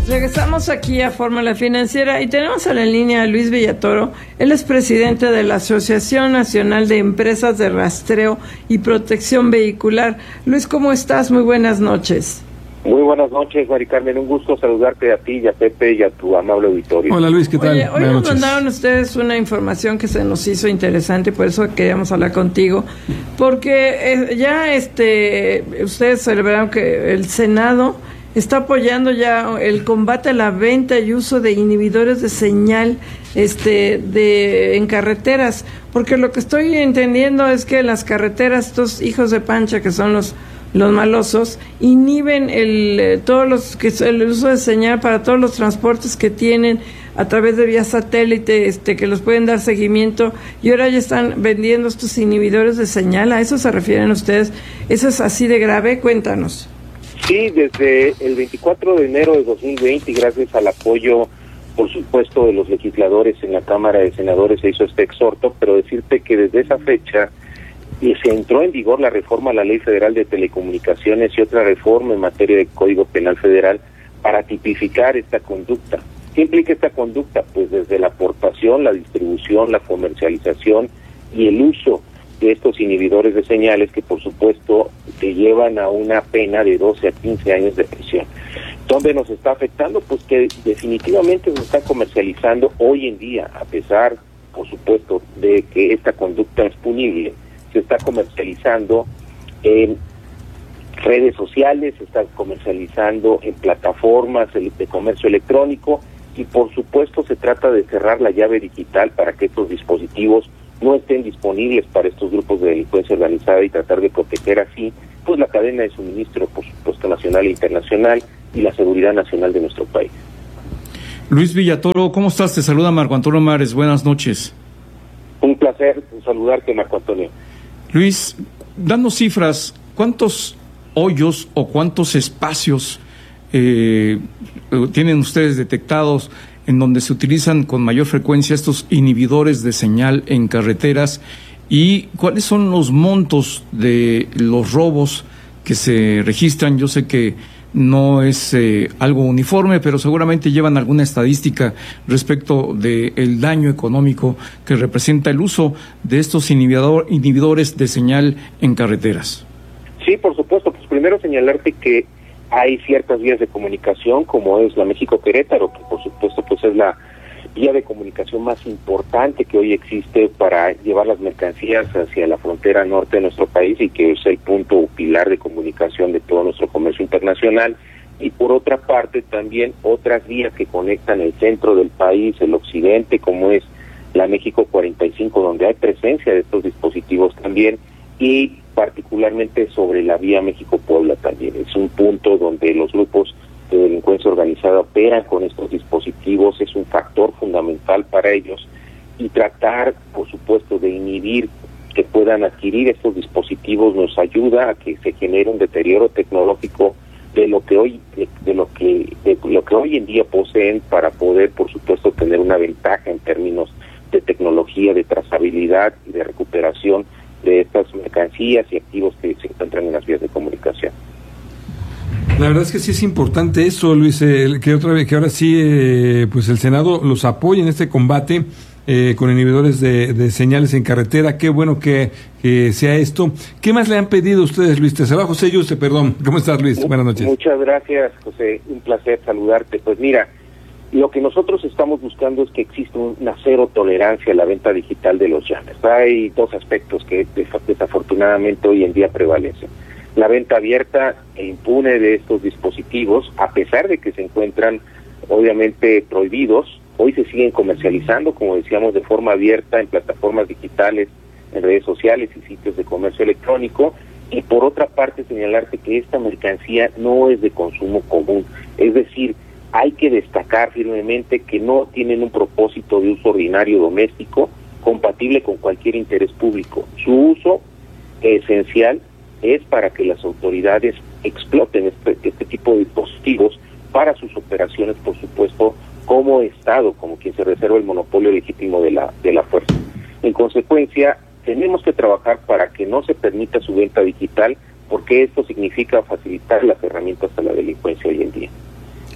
Regresamos aquí a Fórmula Financiera y tenemos a la línea a Luis Villatoro. Él es presidente de la Asociación Nacional de Empresas de Rastreo y Protección Vehicular. Luis, ¿cómo estás? Muy buenas noches. Muy buenas noches, Mari Carmen. Un gusto saludarte a ti y a Pepe y a tu amable auditorio. Hola, Luis, ¿qué tal? Oye, hoy nos mandaron ustedes una información que se nos hizo interesante, por eso queríamos hablar contigo, porque ustedes celebraron que el Senado está apoyando ya el combate a la venta y uso de inhibidores de señal en carreteras, porque lo que estoy entendiendo es que las carreteras, estos hijos de pancha que son los malosos, inhiben el uso de señal para todos los transportes que tienen a través de vía satélite, que los pueden dar seguimiento, y ahora ya están vendiendo estos inhibidores de señal. ¿A eso se refieren ustedes? ¿Eso es así de grave? Cuéntanos. Sí, desde el 24 de enero de 2020, y gracias al apoyo, por supuesto, de los legisladores en la Cámara de Senadores, se hizo este exhorto, pero decirte que desde esa fecha se entró en vigor la reforma a la Ley Federal de Telecomunicaciones y otra reforma en materia de Código Penal Federal para tipificar esta conducta. ¿Qué implica esta conducta? Pues desde la aportación, la distribución, la comercialización y el uso de estos inhibidores de señales que, por supuesto, te llevan a una pena de 12 a 15 años de prisión. ¿Dónde nos está afectando? Pues que definitivamente se está comercializando hoy en día, a pesar, por supuesto, de que esta conducta es punible. Se está comercializando en redes sociales, se está comercializando en plataformas de comercio electrónico y, por supuesto, se trata de cerrar la llave digital para que estos dispositivos no estén disponibles para estos grupos de delincuencia organizada y tratar de proteger así pues la cadena de suministro, por supuesto, nacional e internacional y la seguridad nacional de nuestro país. Luis Villatoro, ¿cómo estás? Te saluda Marco Antonio Mares, buenas noches. Un placer saludarte, Marco Antonio. Luis, danos cifras, ¿cuántos hoyos o cuántos espacios tienen ustedes detectados en donde se utilizan con mayor frecuencia estos inhibidores de señal en carreteras, y cuáles son los montos de los robos que se registran? Yo sé que no es algo uniforme, pero seguramente llevan alguna estadística respecto del daño económico que representa el uso de estos inhibidores de señal en carreteras. Sí, por supuesto. Pues primero señalarte que hay ciertas vías de comunicación, como es la México-Querétaro, que por supuesto pues es la vía de comunicación más importante que hoy existe para llevar las mercancías hacia la frontera norte de nuestro país y que es el punto pilar de comunicación de todo nuestro comercio internacional. Y por otra parte también otras vías que conectan el centro del país, el occidente, como es la México 45, donde hay presencia de estos dispositivos también, y particularmente sobre la vía México-Puebla también. Es un punto donde los grupos de delincuencia organizada operan con estos dispositivos, es un factor fundamental para ellos, y tratar, por supuesto, de inhibir que puedan adquirir estos dispositivos nos ayuda a que se genere un deterioro tecnológico de lo que hoy en día poseen, para poder, por supuesto, tener una ventaja en términos de tecnología, de trazabilidad y de recuperación de estas mercancías y activos que se encuentran en las vías de comunicación. La verdad es que sí es importante eso, Luis, que ahora sí pues el Senado los apoya en este combate con inhibidores de señales en carretera. Qué bueno que sea esto. ¿Qué más le han pedido ustedes, Luis? Te saluda José Yuste, perdón. ¿Cómo estás, Luis? Buenas noches. Muchas gracias, José. Un placer saludarte. Pues mira, lo que nosotros estamos buscando es que exista una cero tolerancia a la venta digital de los jammers. Hay dos aspectos que desafortunadamente hoy en día prevalecen. La venta abierta e impune de estos dispositivos, a pesar de que se encuentran obviamente prohibidos, hoy se siguen comercializando, como decíamos, de forma abierta en plataformas digitales, en redes sociales y sitios de comercio electrónico. Y por otra parte señalarte que esta mercancía no es de consumo común, es decir, hay que destacar firmemente que no tienen un propósito de uso ordinario doméstico compatible con cualquier interés público. Su uso esencial es para que las autoridades exploten este tipo de dispositivos para sus operaciones, por supuesto, como Estado, como quien se reserva el monopolio legítimo de la fuerza. En consecuencia, tenemos que trabajar para que no se permita su venta digital, porque esto significa facilitar las herramientas a la delincuencia hoy en día.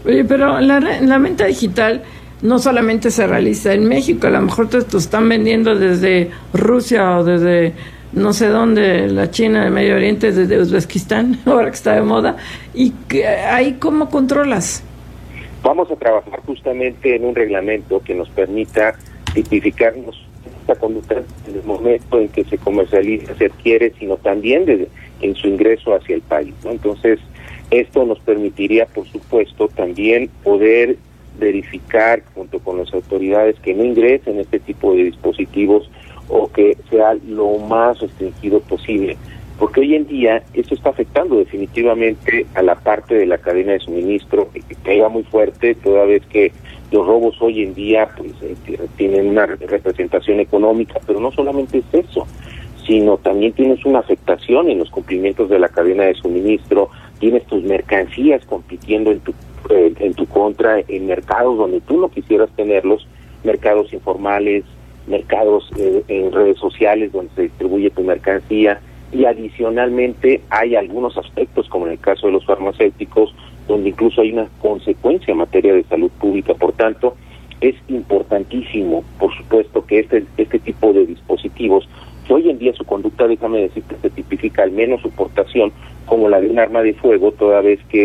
Oye, pero la venta digital no solamente se realiza en México, a lo mejor te están vendiendo desde Rusia o desde no sé dónde, la China, el Medio Oriente, desde Uzbekistán, ahora que está de moda, y ahí ¿cómo controlas? Vamos a trabajar justamente en un reglamento que nos permita tipificarnos esta conducta en el momento en que se comercializa, se adquiere, sino también en su ingreso hacia el país, ¿no? Entonces, esto nos permitiría, por supuesto, también poder verificar junto con las autoridades que no ingresen este tipo de dispositivos o que sea lo más restringido posible, porque hoy en día esto está afectando definitivamente a la parte de la cadena de suministro, que pega muy fuerte, toda vez que los robos hoy en día pues tienen una representación económica, pero no solamente es eso, sino también tienes una afectación en los cumplimientos de la cadena de suministro, tienes tus mercancías compitiendo en tu contra en mercados donde tú no quisieras tenerlos, mercados informales, mercados en redes sociales donde se distribuye tu mercancía, y adicionalmente hay algunos aspectos, como en el caso de los farmacéuticos, donde incluso hay una consecuencia en materia de salud pública. Por tanto, es importantísimo, por supuesto, que este tipo de dispositivos, que hoy en día su conducta, déjame decirte, se tipifica al menos su portación como la de un arma de fuego, toda vez que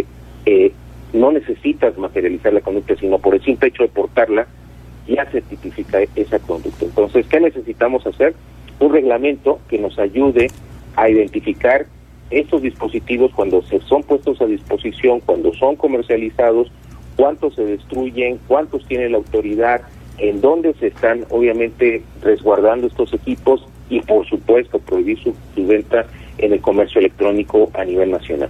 no necesitas materializar la conducta, sino por el simple hecho de portarla, ya se tipifica esa conducta. Entonces, ¿qué necesitamos hacer? Un reglamento que nos ayude a identificar estos dispositivos cuando se son puestos a disposición, cuando son comercializados, cuántos se destruyen, cuántos tiene la autoridad, en dónde se están obviamente resguardando estos equipos y por supuesto prohibir su venta en el comercio electrónico a nivel nacional.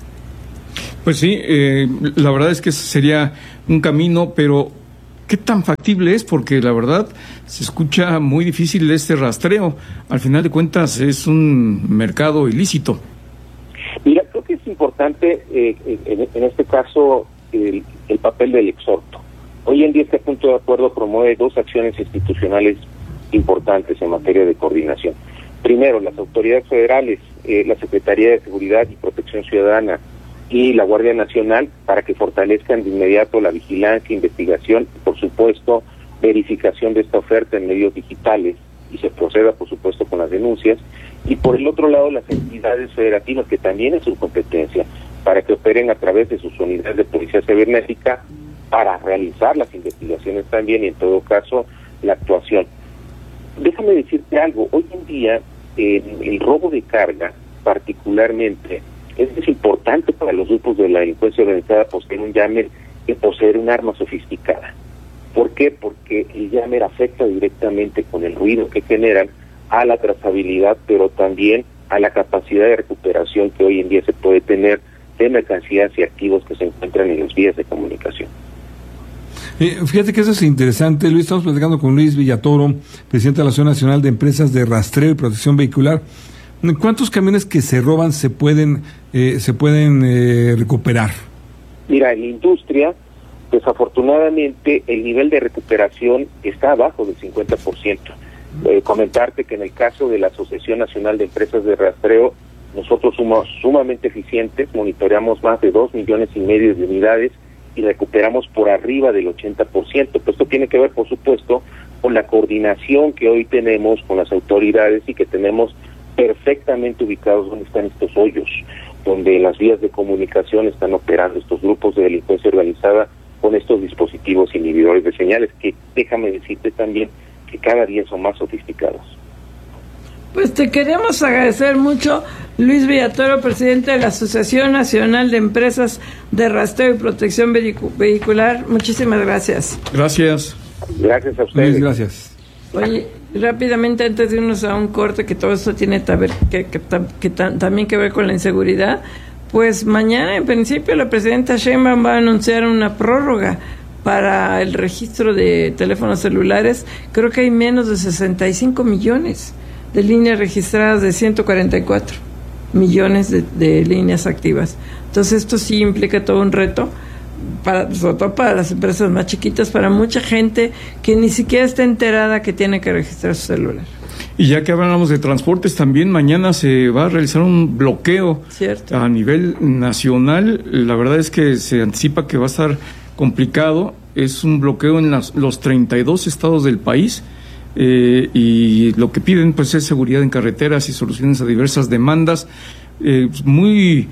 Pues sí, la verdad es que ese sería un camino, pero ¿qué tan factible es? Porque la verdad se escucha muy difícil este rastreo. Al final de cuentas es un mercado ilícito. Mira, creo que es importante en este caso el papel del exhorto. Hoy en día este punto de acuerdo promueve dos acciones institucionales importantes en materia de coordinación. Primero, las autoridades federales, la Secretaría de Seguridad y Protección Ciudadana y la Guardia Nacional, para que fortalezcan de inmediato la vigilancia, investigación y, por supuesto, verificación de esta oferta en medios digitales y se proceda, por supuesto, con las denuncias. Y por el otro lado, las entidades federativas, que también es su competencia, para que operen a través de sus unidades de policía cibernética para realizar las investigaciones también y, en todo caso, la actuación. Déjame decirte algo, hoy en día el robo de carga, particularmente, es importante para los grupos de la delincuencia organizada poseer un jammer que poseer un arma sofisticada. ¿Por qué? Porque el jammer afecta directamente con el ruido que generan a la trazabilidad, pero también a la capacidad de recuperación que hoy en día se puede tener de mercancías y activos que se encuentran en las vías de comunicación. Fíjate que eso es interesante, Luis. Estamos platicando con Luis Villatoro, presidente de la Asociación Nacional de Empresas de Rastreo y Protección Vehicular. ¿Cuántos camiones que se roban se pueden recuperar? Mira, en la industria, desafortunadamente, el nivel de recuperación está abajo del 50%. Comentarte que en el caso de la Asociación Nacional de Empresas de Rastreo, nosotros somos sumamente eficientes, monitoreamos más de 2,5 millones de unidades y recuperamos por arriba del 80%. Pues esto tiene que ver, por supuesto, con la coordinación que hoy tenemos con las autoridades y que tenemos perfectamente ubicados donde están estos hoyos, donde en las vías de comunicación están operando estos grupos de delincuencia organizada con estos dispositivos inhibidores de señales, que déjame decirte también que cada día son más sofisticados. Pues te queremos agradecer mucho, Luis Villatoro, presidente de la Asociación Nacional de Empresas de Rastreo y Protección Vehicular. Muchísimas gracias. Gracias. Gracias a ustedes. Luis, gracias. Oye, rápidamente, antes de irnos a un corte, que todo esto tiene también que ver con la inseguridad, pues mañana, en principio, la presidenta Sheinbaum va a anunciar una prórroga para el registro de teléfonos celulares. Creo que hay menos de 65 millones de líneas registradas de 144 millones de líneas activas. Entonces, esto sí implica todo un reto sobre todo para las empresas más chiquitas, para mucha gente que ni siquiera está enterada que tiene que registrar su celular. Y ya que hablamos de transportes, también mañana se va a realizar un bloqueo a nivel nacional. La verdad es que se anticipa que va a estar complicado. Es un bloqueo en los 32 estados del país, y lo que piden pues es seguridad en carreteras y soluciones a diversas demandas. Muy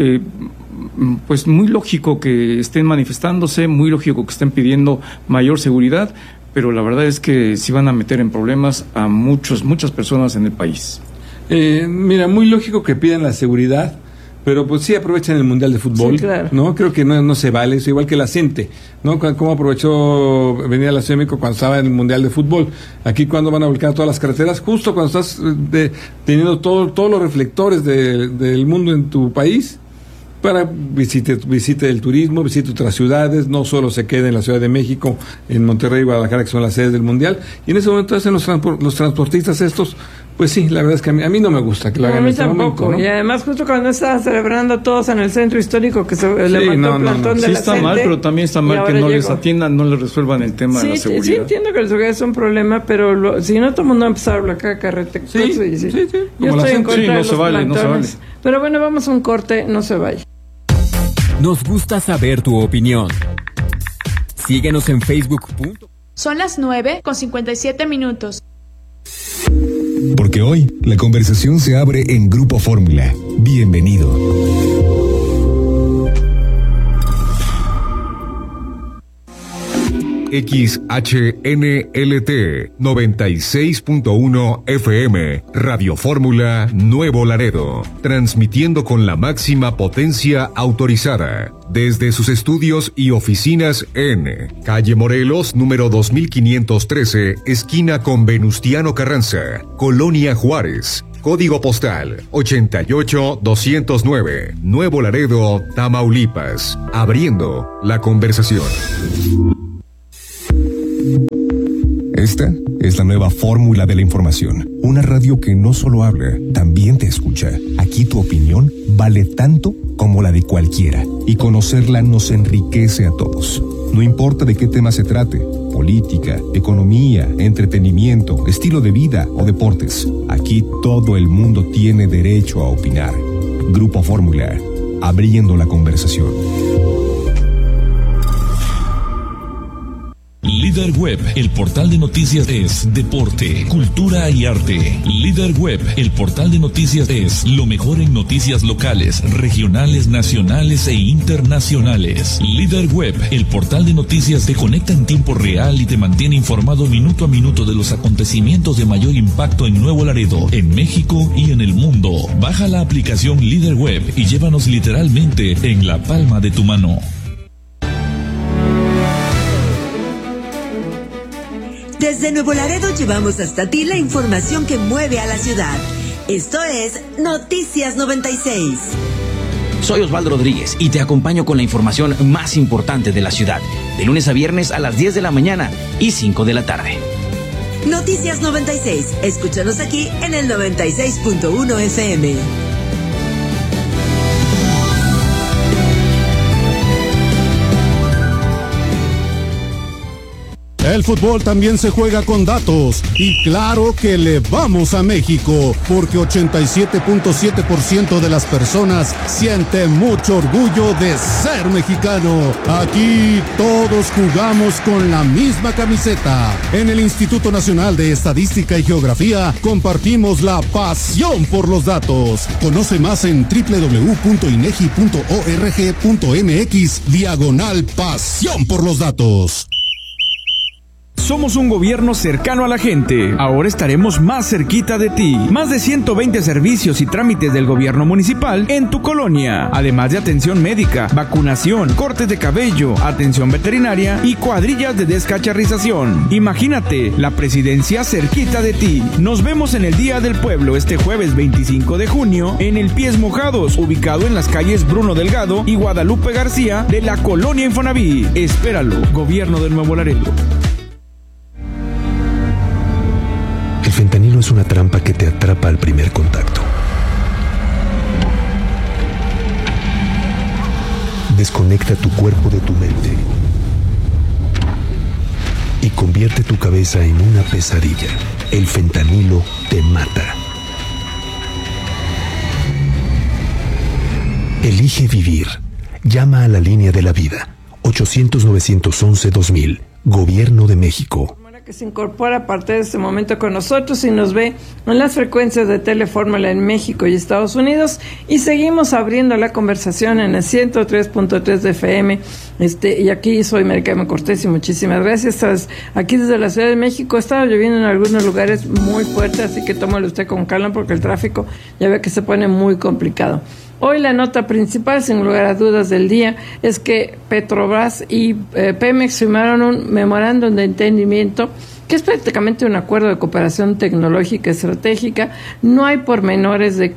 lógico que estén manifestándose, muy lógico que estén pidiendo mayor seguridad, pero la verdad es que sí van a meter en problemas a muchas personas en el país. Mira, muy lógico que pidan la seguridad, pero pues sí aprovechan el Mundial de Fútbol, sí, claro. ¿No? Creo que no se vale, es igual que la gente, ¿no? ¿Cómo aprovechó venir a la Ciudad de México cuando estaba en el Mundial de Fútbol? Aquí, cuando van a volcar todas las carreteras, justo cuando estás teniendo todos los reflectores del mundo en tu país, para visite el turismo, visite otras ciudades, no solo se quede en la Ciudad de México, en Monterrey y Guadalajara, que son las sedes del Mundial, y en ese momento hacen los transportistas estos. Pues sí, la verdad es que a mí no me gusta que lo hagan en este momento, ¿no? Y además justo cuando estaban celebrando todos en el centro histórico que se levantó el plantón de la gente. Sí está mal, pero también está mal que no les atiendan, no les resuelvan el tema de la seguridad. Sí, entiendo que la seguridad es un problema, pero si no, todo el mundo va a empezar a bloquear carreteras. Sí. Yo estoy en contra de los plantones. No se vale. Pero bueno, vamos a un corte, no se vaya. Nos gusta saber tu opinión. Síguenos en Facebook. Son las 9:57. Porque hoy la conversación se abre en Grupo Fórmula. Bienvenido. XHNLT 96.1 FM, Radio Fórmula Nuevo Laredo, transmitiendo con la máxima potencia autorizada desde sus estudios y oficinas en Calle Morelos, número 2513, esquina con Venustiano Carranza, Colonia Juárez. Código postal 88209, Nuevo Laredo, Tamaulipas. Abriendo la conversación. Esta es la nueva fórmula de la información. Una radio que no solo habla, también te escucha. Aquí tu opinión vale tanto como la de cualquiera. Y conocerla nos enriquece a todos. No importa de qué tema se trate: política, economía, entretenimiento, estilo de vida o deportes. Aquí todo el mundo tiene derecho a opinar. Grupo Fórmula, abriendo la conversación. Líder Web, el portal de noticias es deporte, cultura y arte. Líder Web, el portal de noticias es lo mejor en noticias locales, regionales, nacionales e internacionales. Líder Web, el portal de noticias te conecta en tiempo real y te mantiene informado minuto a minuto de los acontecimientos de mayor impacto en Nuevo Laredo, en México y en el mundo. Baja la aplicación Líder Web y llévanos literalmente en la palma de tu mano. Desde Nuevo Laredo llevamos hasta ti la información que mueve a la ciudad. Esto es Noticias 96. Soy Osvaldo Rodríguez y te acompaño con la información más importante de la ciudad, de lunes a viernes a las 10 de la mañana y 5 de la tarde. Noticias 96. Escúchanos aquí en el 96.1 FM. El fútbol también se juega con datos y claro que le vamos a México porque 87.7% de las personas siente mucho orgullo de ser mexicano. Aquí todos jugamos con la misma camiseta. En el Instituto Nacional de Estadística y Geografía compartimos la pasión por los datos. Conoce más en www.inegi.org.mx/pasión por los datos. Somos un gobierno cercano a la gente. Ahora estaremos más cerquita de ti. Más de 120 servicios y trámites del gobierno municipal en tu colonia. Además de atención médica, vacunación, cortes de cabello, atención veterinaria y cuadrillas de descacharrización. Imagínate, la presidencia cerquita de ti. Nos vemos en el Día del Pueblo este jueves 25 de junio en el Pies Mojados, ubicado en las calles Bruno Delgado y Guadalupe García de la colonia Infonavit. Espéralo, Gobierno de Nuevo Laredo. El fentanilo es una trampa que te atrapa al primer contacto. desconecta tu cuerpo de tu mente y convierte tu cabeza en una pesadilla. El fentanilo te mata. Elige vivir. Llama a la línea de la vida. 800-911-2000. Gobierno de México. Que se incorpora a partir de este momento con nosotros y nos ve en las frecuencias de Telefórmula en México y Estados Unidos, y seguimos abriendo la conversación en el 103.3 de FM, y aquí soy Mari Carmen Cortés y muchísimas gracias. Aquí desde la Ciudad de México estaba lloviendo en algunos lugares muy fuerte, así que tómalo usted con calma porque el tráfico ya ve que se pone muy complicado. Hoy la nota principal, sin lugar a dudas del día, es que Petrobras y Pemex firmaron un memorándum de entendimiento que es prácticamente un acuerdo de cooperación tecnológica estratégica. No hay pormenores de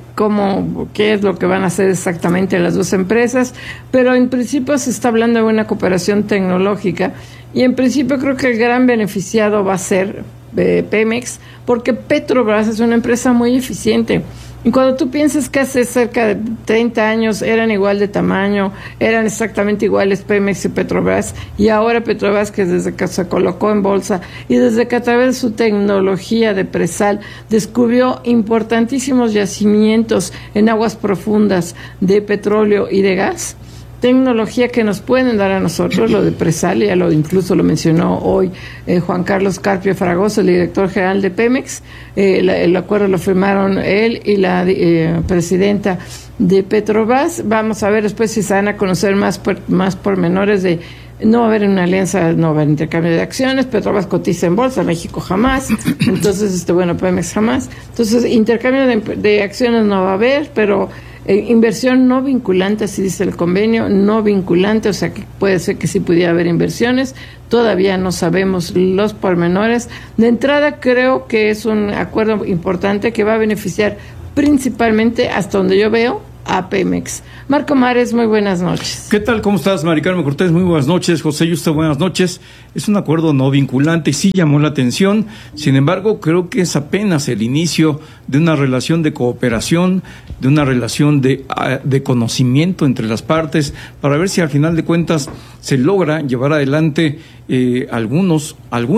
qué es lo que van a hacer exactamente las dos empresas, pero en principio se está hablando de una cooperación tecnológica y en principio creo que el gran beneficiado va a ser Pemex, porque Petrobras es una empresa muy eficiente. Y cuando tú piensas que hace cerca de 30 años eran igual de tamaño, eran exactamente iguales Pemex y Petrobras, y ahora Petrobras, que desde que se colocó en bolsa y desde que a través de su tecnología de presal descubrió importantísimos yacimientos en aguas profundas de petróleo y de gas, tecnología que nos pueden dar a nosotros, lo de presal, ya incluso lo mencionó hoy Juan Carlos Carpio Fragoso, el director general de Pemex. El acuerdo lo firmaron él y la presidenta de Petrobras. Vamos a ver después si se van a conocer más pormenores de. No va a haber una alianza, no va a haber intercambio de acciones. Petrobras cotiza en bolsa, México jamás. Entonces, Pemex jamás. Entonces, intercambio de acciones no va a haber, pero inversión no vinculante, así dice el convenio, no vinculante, o sea que puede ser que sí pudiera haber inversiones. Todavía no sabemos los pormenores. De entrada, creo que es un acuerdo importante que va a beneficiar principalmente, hasta donde yo veo, a Pemex. Marco Mares, muy buenas noches. ¿Qué tal? ¿Cómo estás, Mari Carmen Cortés? Muy buenas noches. José Yusta, buenas noches. Es un acuerdo no vinculante y sí llamó la atención. Sin embargo, creo que es apenas el inicio de una relación de cooperación, de una relación de conocimiento entre las partes, para ver si al final de cuentas se logra llevar adelante algunos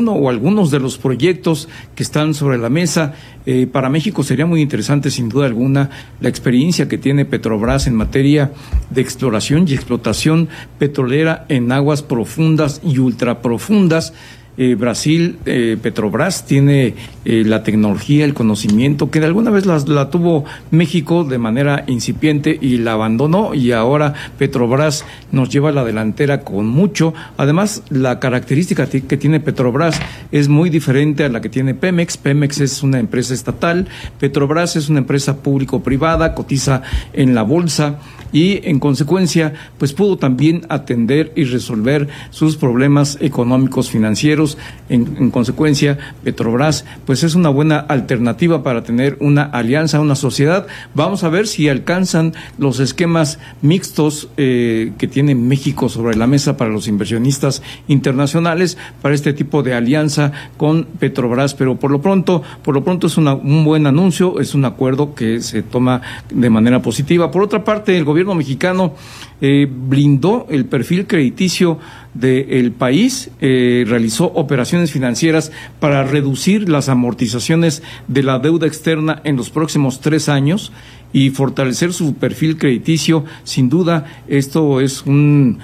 de los proyectos que están sobre la mesa. Para México sería muy interesante, sin duda alguna, la experiencia que tiene Petrobras en materia de exploración y explotación petrolera en aguas profundas y ultraprofundas. Brasil, Petrobras tiene la tecnología, el conocimiento, que de alguna vez la tuvo México de manera incipiente y la abandonó, y ahora Petrobras nos lleva a la delantera con mucho. Además, la característica que tiene Petrobras es muy diferente a la que tiene Pemex. Pemex es una empresa estatal, Petrobras es una empresa público-privada, cotiza en la bolsa y en consecuencia pues pudo también atender y resolver sus problemas económicos financieros. En consecuencia, Petrobras pues es una buena alternativa para tener una alianza, una sociedad. Vamos a ver si alcanzan los esquemas mixtos que tiene México sobre la mesa para los inversionistas internacionales para este tipo de alianza con Petrobras, pero por lo pronto es un buen anuncio, es un acuerdo que se toma de manera positiva. Por otra parte, el gobierno mexicano blindó el perfil crediticio del país, realizó operaciones financieras para reducir las amortizaciones de la deuda externa en los próximos 3 años y fortalecer su perfil crediticio. Sin duda, esto es un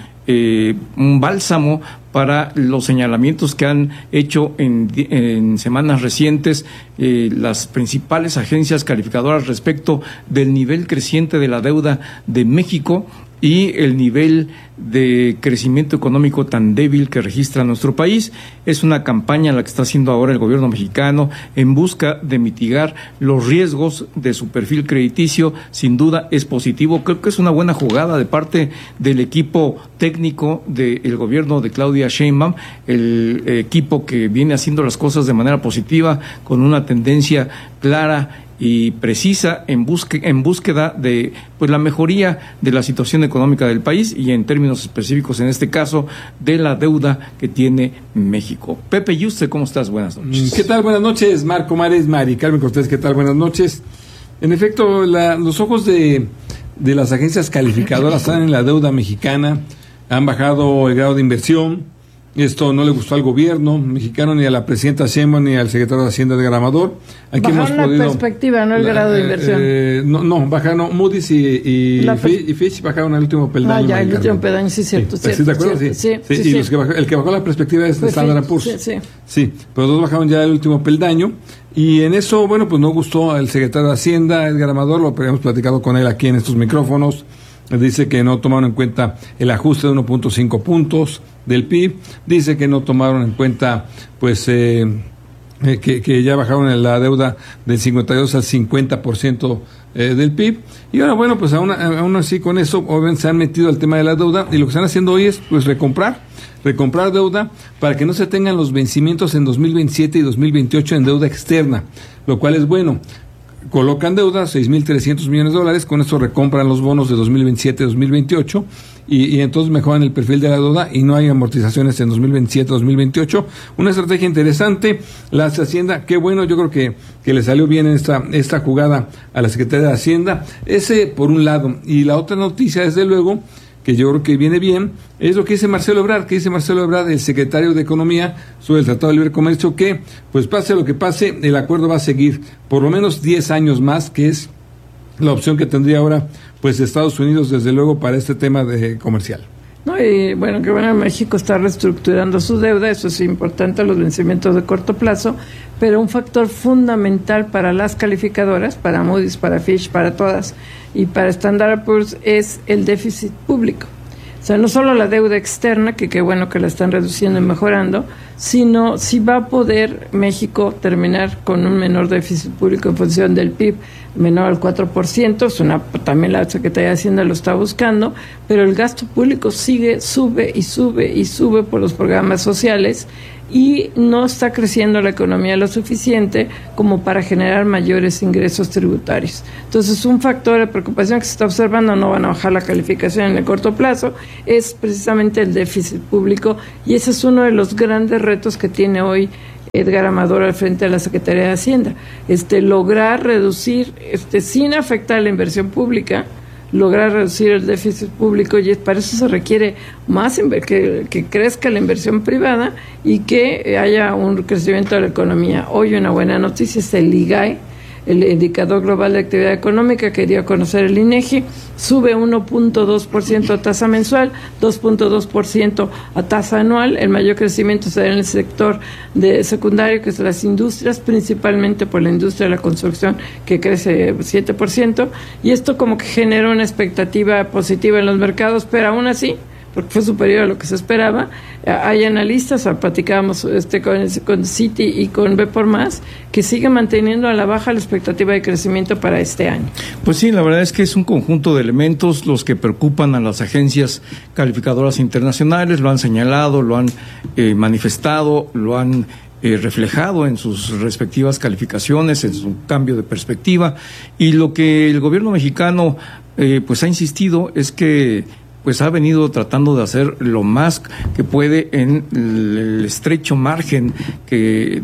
bálsamo para los señalamientos que han hecho en semanas recientes las principales agencias calificadoras respecto del nivel creciente de la deuda de México y el nivel de crecimiento económico tan débil que registra nuestro país. Es una campaña la que está haciendo ahora el gobierno mexicano en busca de mitigar los riesgos de su perfil crediticio. Sin duda es positivo. Creo que es una buena jugada de parte del equipo técnico del gobierno de Claudia Sheinbaum, el equipo que viene haciendo las cosas de manera positiva, con una tendencia clara y precisa en búsqueda de pues la mejoría de la situación económica del país y en términos específicos, en este caso, de la deuda que tiene México. Pepe Yuste, ¿cómo estás? Buenas noches. ¿Qué tal? Buenas noches, Marco Mares, Mari Carmen Cortés, ¿qué tal? Buenas noches. En efecto, los ojos de de las agencias calificadoras están en la deuda mexicana, han bajado el grado de inversión. Esto no le gustó al gobierno mexicano, ni a la presidenta Sheinbaum, ni al secretario de Hacienda de Gramadur. Aquí bajaron la perspectiva, no el grado de inversión. Bajaron Moody's y Fitch bajaron el último peldaño. El último peldaño, sí, cierto. ¿Sí te acuerdas? Sí. El que bajó la perspectiva es Standard & Poor's. Sí, pero dos bajaron ya el último peldaño. Y en eso, bueno, pues no gustó al secretario de Hacienda, Edgar Amador, lo habíamos platicado con él aquí en estos micrófonos. Dice que no tomaron en cuenta el ajuste de 1.5 puntos del PIB. Dice que no tomaron en cuenta, pues, que ya bajaron la deuda del 52 al 50% del PIB. Y ahora, bueno, pues aún así con eso, obviamente se han metido al tema de la deuda. Y lo que están haciendo hoy es, pues, recomprar deuda para que no se tengan los vencimientos en 2027 y 2028 en deuda externa, lo cual es bueno. Colocan deuda, $6,300 millones, con esto recompran los bonos de 2027-2028 y entonces mejoran el perfil de la deuda y no hay amortizaciones en 2027-2028. Una estrategia interesante, la hace Hacienda, qué bueno, yo creo que le salió bien esta jugada a la Secretaría de Hacienda, ese por un lado. Y la otra noticia, desde luego, que yo creo que viene bien, es lo que dice Marcelo Ebrard, el secretario de Economía, sobre el Tratado de Libre Comercio, que, pues pase lo que pase, el acuerdo va a seguir por lo menos 10 años más, que es la opción que tendría ahora, pues, Estados Unidos, desde luego, para este tema de comercial. No, y bueno, que bueno, México está reestructurando su deuda, eso es importante, los vencimientos de corto plazo, pero un factor fundamental para las calificadoras, para Moody's, para Fitch, para todas, y para Standard & Poor's es el déficit público. O sea, no solo la deuda externa, que qué bueno que la están reduciendo y mejorando, sino si va a poder México terminar con un menor déficit público en función del PIB, menor al 4%, también la Secretaría de Hacienda lo está buscando, pero el gasto público sube por los programas sociales y no está creciendo la economía lo suficiente como para generar mayores ingresos tributarios. Entonces, un factor de preocupación que se está observando, no van a bajar la calificación en el corto plazo, es precisamente el déficit público, y ese es uno de los grandes retos que tiene hoy Edgar Amador al frente de la Secretaría de Hacienda, lograr reducir, sin afectar la inversión pública, lograr reducir el déficit público, y para eso se requiere más que crezca la inversión privada y que haya un crecimiento de la economía. Hoy una buena noticia es el IGAE, el Indicador Global de Actividad Económica, que dio a conocer el INEGI, sube 1.2% a tasa mensual, 2.2% a tasa anual. El mayor crecimiento se da en el sector de secundario, que es las industrias, principalmente por la industria de la construcción, que crece 7%, y esto como que genera una expectativa positiva en los mercados, pero aún así, porque fue superior a lo que se esperaba, hay analistas, platicábamos con Citi y con B por Más, que sigue manteniendo a la baja la expectativa de crecimiento para este año. Pues sí, la verdad es que es un conjunto de elementos los que preocupan a las agencias calificadoras internacionales, lo han señalado, lo han manifestado, lo han reflejado en sus respectivas calificaciones, en su cambio de perspectiva, y lo que el gobierno mexicano pues ha insistido es que pues ha venido tratando de hacer lo más que puede en el estrecho margen que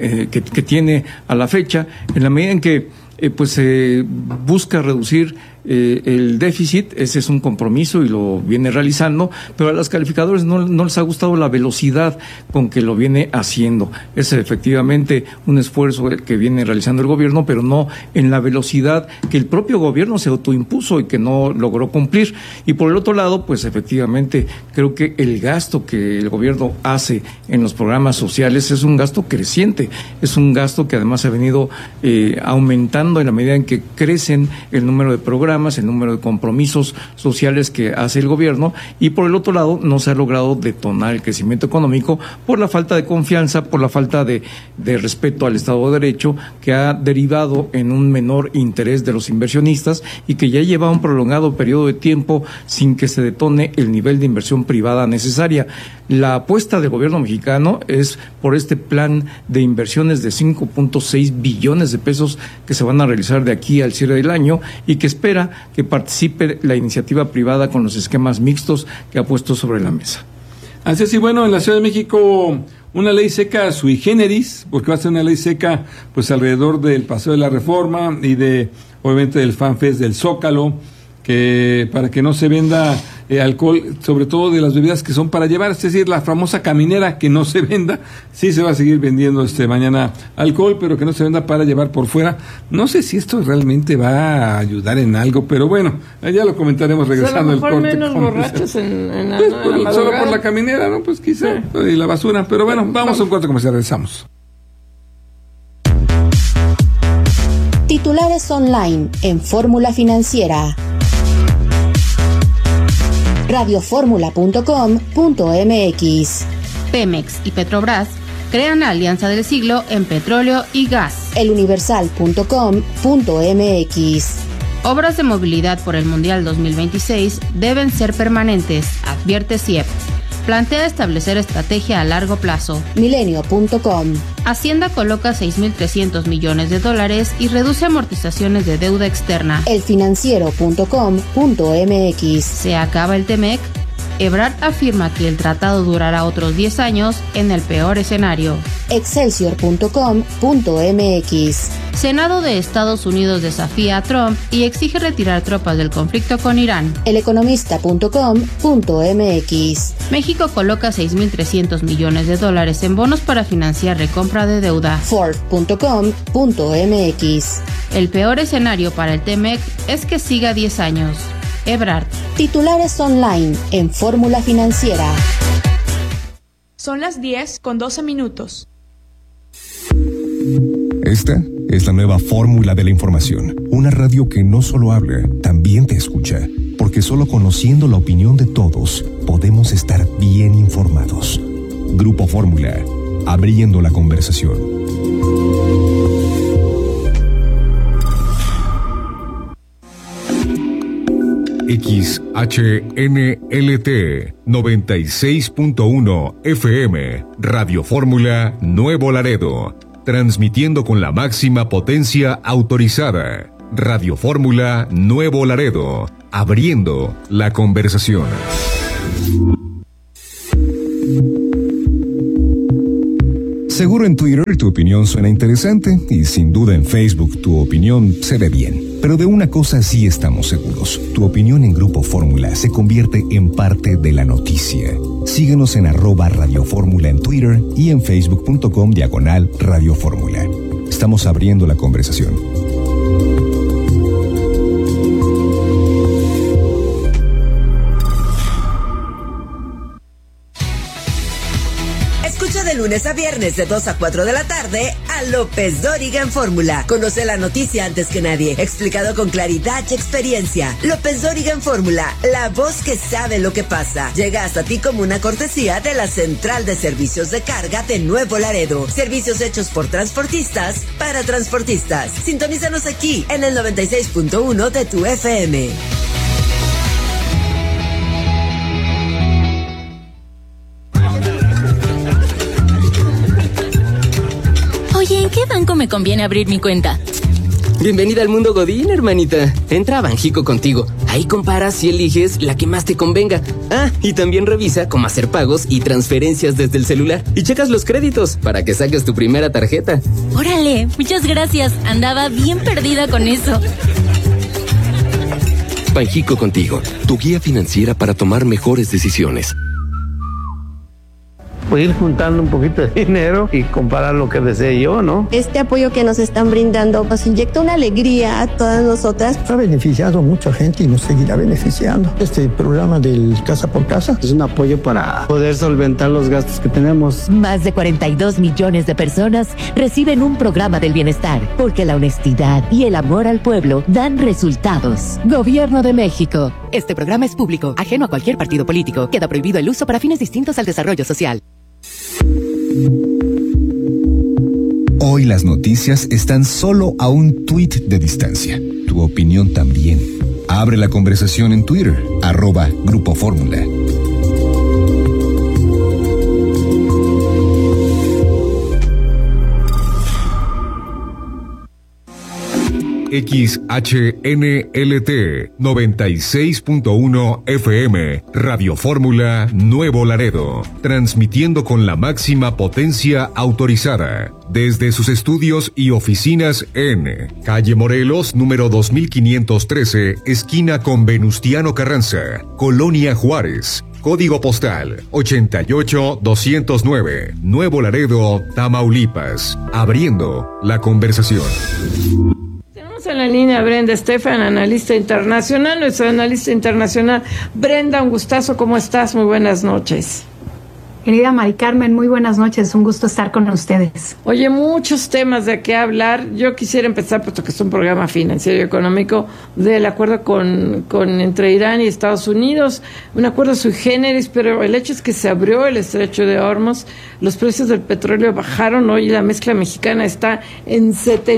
tiene a la fecha, en la medida en que pues se busca reducir el déficit. Ese es un compromiso y lo viene realizando, pero a los calificadores no les ha gustado la velocidad con que lo viene haciendo. Es efectivamente un esfuerzo que viene realizando el gobierno, pero no en la velocidad que el propio gobierno se autoimpuso y que no logró cumplir. Y por el otro lado, pues efectivamente creo que el gasto que el gobierno hace en los programas sociales es un gasto creciente, es un gasto que además ha venido aumentando en la medida en que crecen el número de programas, el número de compromisos sociales que hace el gobierno, y por el otro lado no se ha logrado detonar el crecimiento económico por la falta de confianza, por la falta de respeto al Estado de Derecho, que ha derivado en un menor interés de los inversionistas y que ya lleva un prolongado periodo de tiempo sin que se detone el nivel de inversión privada necesaria. La apuesta del gobierno mexicano es por este plan de inversiones de 5.6 billones de pesos que se van a realizar de aquí al cierre del año, y que espera que participe la iniciativa privada con los esquemas mixtos que ha puesto sobre la mesa. Así es, y bueno, en la Ciudad de México una ley seca sui generis, porque va a ser una ley seca pues alrededor del Paseo de la Reforma y obviamente del FanFest del Zócalo, para que no se venda alcohol, sobre todo de las bebidas que son para llevar, es decir, la famosa caminera, que no se venda. Sí se va a seguir vendiendo mañana alcohol, pero que no se venda para llevar por fuera. No sé si esto realmente va a ayudar en algo, pero bueno, ya lo comentaremos regresando al corte. A lo mejor menos borrachos en la solo por la caminera, ¿no? Pues quizá, y la basura. Pero bueno, vamos a un corte comercial, regresamos. Titulares online en Fórmula Financiera. radioformula.com.mx. Pemex y Petrobras crean la alianza del siglo en petróleo y gas. eluniversal.com.mx. Obras de movilidad por el Mundial 2026 deben ser permanentes, advierte CIEP. Plantea establecer estrategia a largo plazo. Milenio.com. Hacienda coloca $6.300 millones y reduce amortizaciones de deuda externa. elfinanciero.com.mx. Se acaba el TEMEC. Ebrard afirma que el tratado durará otros 10 años en el peor escenario. Excelsior.com.mx. Senado de Estados Unidos desafía a Trump y exige retirar tropas del conflicto con Irán. Eleconomista.com.mx. México coloca $6.300 millones en bonos para financiar recompra de deuda. Ford.com.mx. El peor escenario para el TEMEC es que siga 10 años. Ebrard. Titulares online en Fórmula Financiera. Son las 10:12. Esta es la nueva fórmula de la información. Una radio que no solo habla, también te escucha. Porque solo conociendo la opinión de todos, podemos estar bien informados. Grupo Fórmula, abriendo la conversación. XHNLT 96.1 FM, Radio Fórmula Nuevo Laredo, transmitiendo con la máxima potencia autorizada. Radio Fórmula Nuevo Laredo, abriendo la conversación. Seguro en Twitter tu opinión suena interesante y sin duda en Facebook tu opinión se ve bien. Pero de una cosa sí estamos seguros. Tu opinión en Grupo Fórmula se convierte en parte de la noticia. Síguenos en @Radio Fórmula en Twitter y en facebook.com/Radio Fórmula. Estamos abriendo la conversación. De lunes a viernes de 2 a 4 de la tarde a López Dóriga en Fórmula. Conoce la noticia antes que nadie, explicado con claridad y experiencia. López Dóriga en Fórmula, la voz que sabe lo que pasa. Llega hasta ti como una cortesía de la Central de Servicios de Carga de Nuevo Laredo. Servicios hechos por transportistas para transportistas. Sintonízanos aquí en el 96.1 de tu FM. Oye, ¿en qué banco me conviene abrir mi cuenta? Bienvenida al mundo Godín, hermanita. Entra a Banjico Contigo. Ahí comparas y eliges la que más te convenga. Ah, y también revisa cómo hacer pagos y transferencias desde el celular. Y checas los créditos para que saques tu primera tarjeta. Órale, muchas gracias. Andaba bien perdida con eso. Banjico Contigo, tu guía financiera para tomar mejores decisiones. Pues ir juntando un poquito de dinero y comparar lo que desee yo, ¿no? Este apoyo que nos están brindando nos inyecta una alegría a todas nosotras. Ha beneficiado a mucha gente y nos seguirá beneficiando. Este programa del Casa por Casa es un apoyo para poder solventar los gastos que tenemos. Más de 42 millones de personas reciben un programa del bienestar, porque la honestidad y el amor al pueblo dan resultados. Gobierno de México. Este programa es público, ajeno a cualquier partido político. Queda prohibido el uso para fines distintos al desarrollo social. Hoy las noticias están solo a un tuit de distancia. Tu opinión también. Abre la conversación en Twitter, @Grupo Fórmula. XHNLT 96.1 FM, Radio Fórmula Nuevo Laredo, transmitiendo con la máxima potencia autorizada desde sus estudios y oficinas en Calle Morelos, número 2513, esquina con Venustiano Carranza, Colonia Juárez. Código postal 88209, Nuevo Laredo, Tamaulipas. Abriendo la conversación. Tenemos en la línea a Brenda Estefan, analista internacional, nuestra analista internacional. Brenda, un gustazo, ¿cómo estás? Muy buenas noches. Querida Mari Carmen, muy buenas noches, un gusto estar con ustedes. Oye, muchos temas de qué hablar. Yo quisiera empezar, puesto que es un programa financiero y económico, del acuerdo entre Irán y Estados Unidos, un acuerdo sui generis, pero el hecho es que se abrió el estrecho de Hormuz, los precios del petróleo bajaron, hoy la mezcla mexicana está en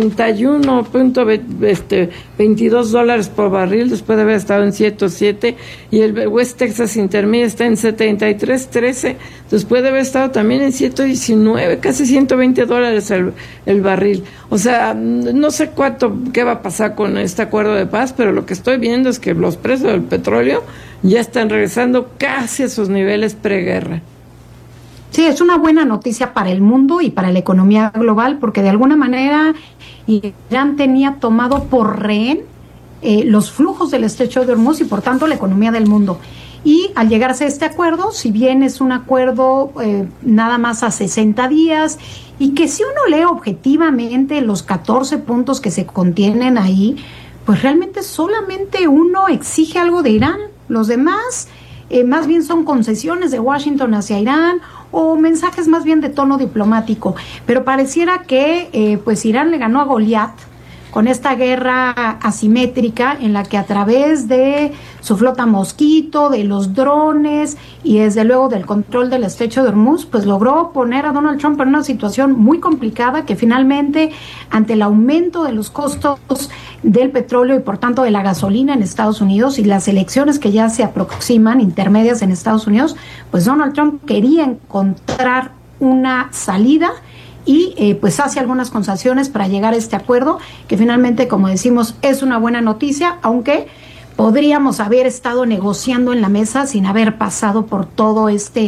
$71.22 por barril, después de haber estado en 107, y el West Texas Intermediate está en 73.13, después de haber estado también en 119, casi $120 el barril. O sea, no sé qué va a pasar con este acuerdo de paz, pero lo que estoy viendo es que los precios del petróleo ya están regresando casi a sus niveles preguerra. Sí, es una buena noticia para el mundo y para la economía global, porque de alguna manera Irán tenía tomado por rehén los flujos del estrecho de Hormuz y por tanto la economía del mundo. Y al llegarse a este acuerdo, si bien es un acuerdo nada más a 60 días, y que si uno lee objetivamente los 14 puntos que se contienen ahí, pues realmente solamente uno exige algo de Irán. Los demás más bien son concesiones de Washington hacia Irán o mensajes más bien de tono diplomático. Pero pareciera que pues Irán le ganó a Goliat con esta guerra asimétrica en la que a través de su flota Mosquito, de los drones y desde luego del control del estrecho de Hormuz, pues logró poner a Donald Trump en una situación muy complicada que finalmente, ante el aumento de los costos del petróleo y por tanto de la gasolina en Estados Unidos y las elecciones que ya se aproximan, intermedias en Estados Unidos, pues Donald Trump quería encontrar una salida y pues hace algunas concesiones para llegar a este acuerdo, que finalmente, como decimos, es una buena noticia, aunque podríamos haber estado negociando en la mesa sin haber pasado por todo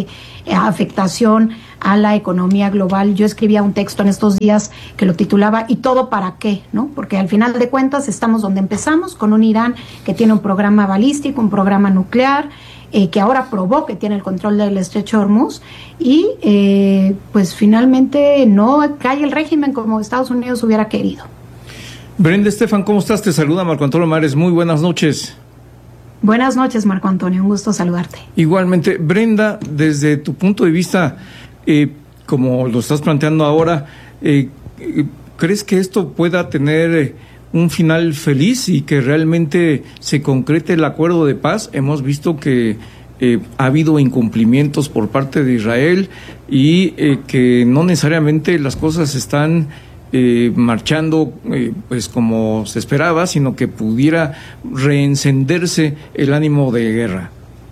afectación a la economía global. Yo escribía un texto en estos días que lo titulaba ¿y todo para qué? ¿No? Porque al final de cuentas estamos donde empezamos, con un Irán que tiene un programa balístico, un programa nuclear, que ahora probó que tiene el control del estrecho de Hormuz y pues finalmente no cae el régimen como Estados Unidos hubiera querido. Brenda Estefan, ¿cómo estás? Te saluda Marco Antonio Mares, muy buenas noches. Buenas noches, Marco Antonio, un gusto saludarte. Igualmente, Brenda, desde tu punto de vista, como lo estás planteando ahora, ¿crees que esto pueda tener un final feliz y que realmente se concrete el acuerdo de paz? Hemos visto que ha habido incumplimientos por parte de Israel y que no necesariamente las cosas están marchando pues como se esperaba, sino que pudiera reencenderse el ánimo de guerra.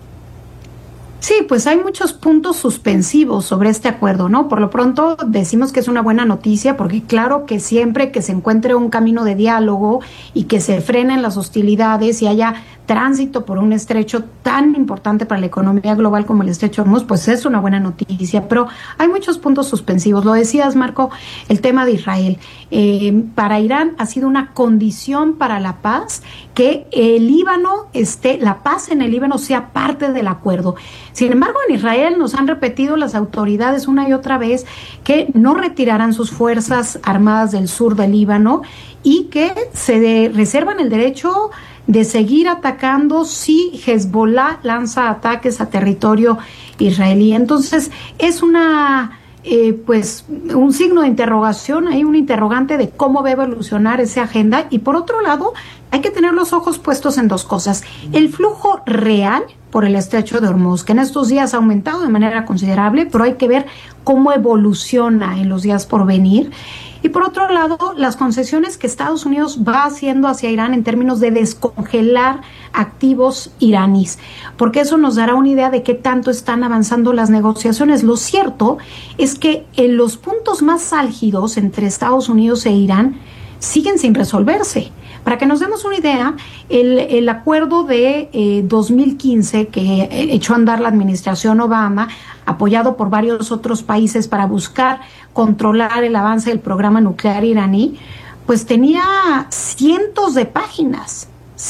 Sí, pues hay muchos puntos suspensivos sobre este acuerdo, ¿no? Por lo pronto decimos que es una buena noticia porque claro que siempre que se encuentre un camino de diálogo y que se frenen las hostilidades y haya tránsito por un estrecho tan importante para la economía global como el estrecho de Hormuz, pues es una buena noticia, pero hay muchos puntos suspensivos. Lo decías, Marco, el tema de Israel. Para Irán ha sido una condición para la paz que el Líbano la paz en el Líbano sea parte del acuerdo. Sin embargo, en Israel nos han repetido las autoridades una y otra vez que no retirarán sus fuerzas armadas del sur del Líbano y que se reservan el derecho de seguir atacando si Hezbollah lanza ataques a territorio israelí. Entonces, es pues un signo de interrogación, hay un interrogante de cómo va a evolucionar esa agenda. Y por otro lado, hay que tener los ojos puestos en dos cosas: el flujo real por el estrecho de Hormuz, que en estos días ha aumentado de manera considerable, pero hay que ver cómo evoluciona en los días por venir. Y por otro lado, las concesiones que Estados Unidos va haciendo hacia Irán en términos de descongelar activos iraníes, porque eso nos dará una idea de qué tanto están avanzando las negociaciones. Lo cierto es que en los puntos más álgidos entre Estados Unidos e Irán siguen sin resolverse. Para que nos demos una idea, el acuerdo de 2015 que echó a andar la administración Obama, apoyado por varios otros países para buscar controlar el avance del programa nuclear iraní, pues tenía cientos de páginas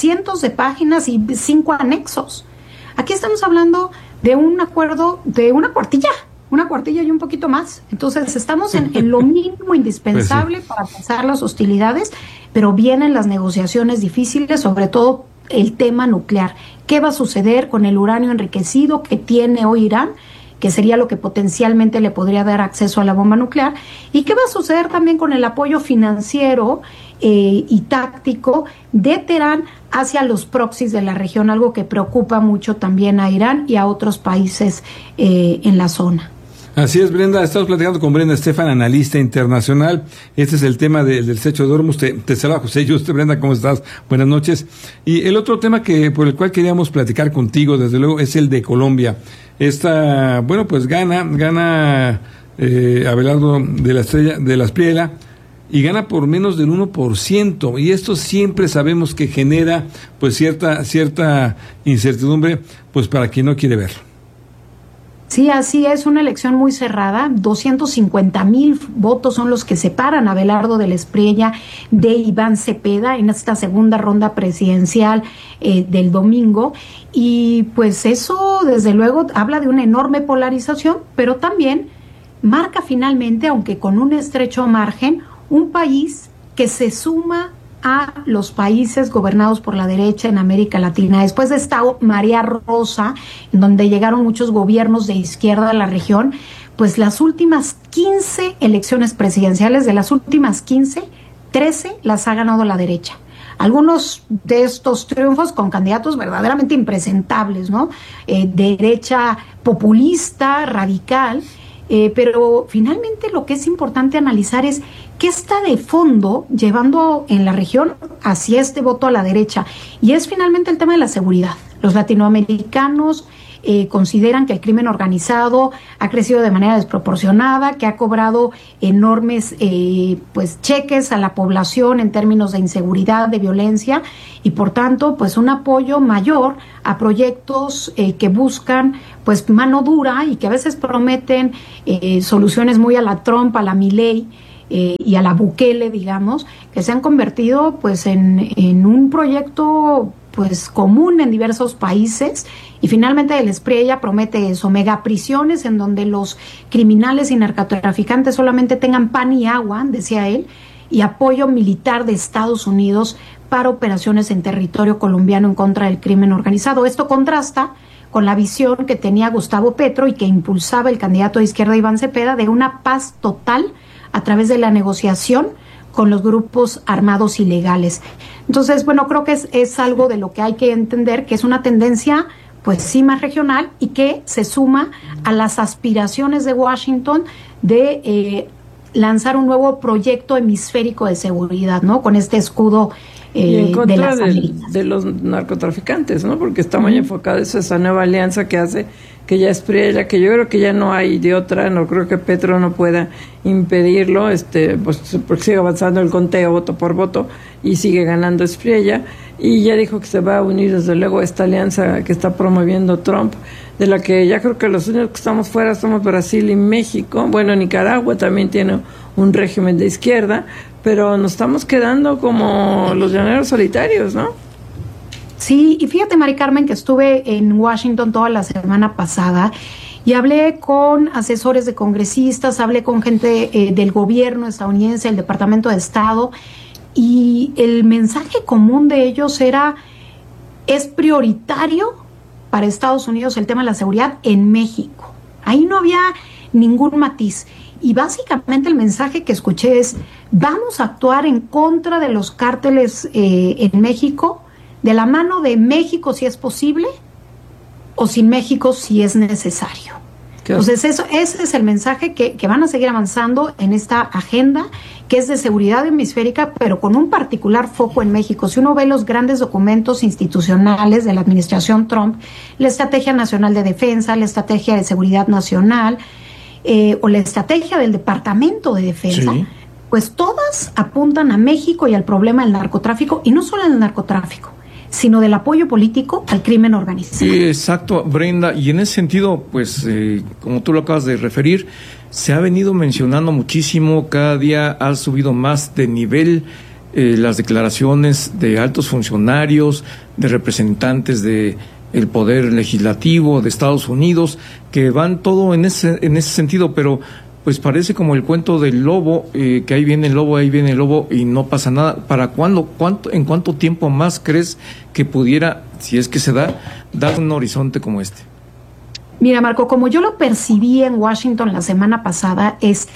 y 5 anexos. Aquí estamos hablando de un acuerdo de una cuartilla y un poquito más. Entonces estamos en lo mínimo indispensable pues sí, para pasar las hostilidades, pero vienen las negociaciones difíciles, sobre todo el tema nuclear. ¿Qué va a suceder con el uranio enriquecido que tiene hoy Irán? Que sería lo que potencialmente le podría dar acceso a la bomba nuclear, y qué va a suceder también con el apoyo financiero y táctico de Teherán hacia los proxies de la región, algo que preocupa mucho también a Irán y a otros países en la zona. Así es, Brenda, estamos platicando con Brenda Estefan, analista internacional. Este es el tema del estrecho de Hormuz. Te saluda José Yuste. Brenda, ¿cómo estás? Buenas noches. Y el otro tema por el cual queríamos platicar contigo, desde luego, es el de Colombia. Pues gana Abelardo de la Espriella, y gana por menos del 1%, y esto siempre sabemos que genera pues cierta incertidumbre pues para quien no quiere verlo. Sí, así es, una elección muy cerrada. 250,000 votos son los que separan a Abelardo de la Espriella de Iván Cepeda en esta segunda ronda presidencial del domingo, y pues eso desde luego habla de una enorme polarización, pero también marca finalmente, aunque con un estrecho margen, un país que se suma a los países gobernados por la derecha en América Latina. Después de esta marea rosa, en donde llegaron muchos gobiernos de izquierda a la región, pues las últimas 15 elecciones presidenciales, de las últimas 15, 13 las ha ganado la derecha. Algunos de estos triunfos con candidatos verdaderamente impresentables, ¿no? Derecha populista, radical, pero finalmente lo que es importante analizar es qué está de fondo llevando en la región hacia este voto a la derecha, y es finalmente el tema de la seguridad. Los latinoamericanos consideran que el crimen organizado ha crecido de manera desproporcionada, que ha cobrado enormes cheques a la población en términos de inseguridad, de violencia, y por tanto pues un apoyo mayor a proyectos que buscan pues mano dura y que a veces prometen soluciones muy a la Trump, a la Milei y a la Bukele, digamos, que se han convertido pues en un proyecto pues común en diversos países. Y finalmente el Espriella promete eso, megaprisiones en donde los criminales y narcotraficantes solamente tengan pan y agua, decía él, y apoyo militar de Estados Unidos para operaciones en territorio colombiano en contra del crimen organizado. Esto contrasta con la visión que tenía Gustavo Petro y que impulsaba el candidato de izquierda Iván Cepeda de una paz total a través de la negociación con los grupos armados ilegales. Entonces, bueno, creo que es algo de lo que hay que entender, que es una tendencia pues sí más regional y que se suma a las aspiraciones de Washington de lanzar un nuevo proyecto hemisférico de seguridad, ¿no? Con este escudo y en contra de los narcotraficantes, ¿no? Porque está muy enfocada esa nueva alianza que hace que ya Espriella, que yo creo que ya no hay de otra, no creo que Petro no pueda impedirlo, pues porque sigue avanzando el conteo voto por voto y sigue ganando Espriella, y ya dijo que se va a unir desde luego a esta alianza que está promoviendo Trump, de la que ya creo que los únicos que estamos fuera somos Brasil y México. Bueno, Nicaragua también tiene un régimen de izquierda, pero nos estamos quedando como los llaneros solitarios, ¿no? Sí, y fíjate, Mari Carmen, que estuve en Washington toda la semana pasada y hablé con asesores de congresistas, hablé con gente del gobierno estadounidense, el Departamento de Estado, y el mensaje común de ellos es prioritario para Estados Unidos el tema de la seguridad en México. Ahí no había ningún matiz. Y básicamente el mensaje que escuché es: vamos a actuar en contra de los cárteles en México, de la mano de México si es posible, o sin México si es necesario. Entonces ese es el mensaje que van a seguir avanzando en esta agenda, que es de seguridad hemisférica, pero con un particular foco en México. Si uno ve los grandes documentos institucionales de la administración Trump, la Estrategia Nacional de Defensa, la Estrategia de Seguridad Nacional, o la estrategia del Departamento de Defensa, sí, pues todas apuntan a México y al problema del narcotráfico, y no solo del narcotráfico, sino del apoyo político al crimen organizado. Sí, exacto, Brenda, y en ese sentido, pues, como tú lo acabas de referir, se ha venido mencionando muchísimo, cada día ha subido más de nivel las declaraciones de altos funcionarios, de representantes de el poder legislativo de Estados Unidos, que van todo en ese sentido, pero pues parece como el cuento del lobo, que ahí viene el lobo y no pasa nada. ¿Para cuándo? ¿En cuánto tiempo más crees que pudiera, si es que se da, dar un horizonte como este? Mira, Marco, como yo lo percibí en Washington la semana pasada,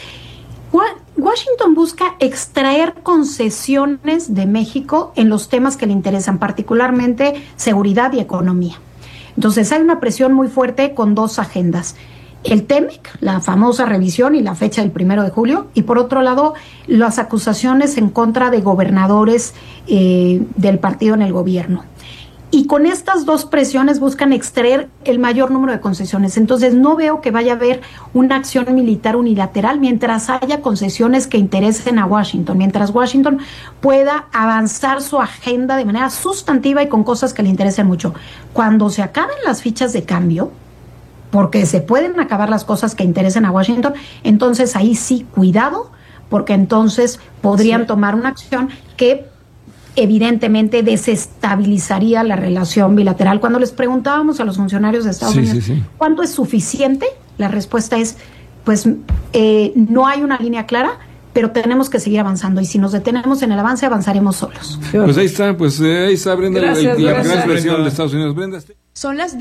Washington busca extraer concesiones de México en los temas que le interesan, particularmente seguridad y economía. Entonces hay una presión muy fuerte con dos agendas: el TEMEC, la famosa revisión y la fecha del 1 de julio, y por otro lado, las acusaciones en contra de gobernadores del partido en el gobierno. Y con estas dos presiones buscan extraer el mayor número de concesiones. Entonces no veo que vaya a haber una acción militar unilateral mientras haya concesiones que interesen a Washington, mientras Washington pueda avanzar su agenda de manera sustantiva y con cosas que le interesen mucho. Cuando se acaben las fichas de cambio, porque se pueden acabar las cosas que interesen a Washington, entonces ahí sí, cuidado, porque entonces podrían tomar una acción que evidentemente desestabilizaría la relación bilateral. Cuando les preguntábamos a los funcionarios de Estados Unidos ¿cuánto es suficiente? La respuesta es, pues no hay una línea clara, pero tenemos que seguir avanzando, y si nos detenemos en el avance, avanzaremos solos. Pues ahí está, Brenda, gracias, la gran presión de Estados Unidos. Brenda. Son las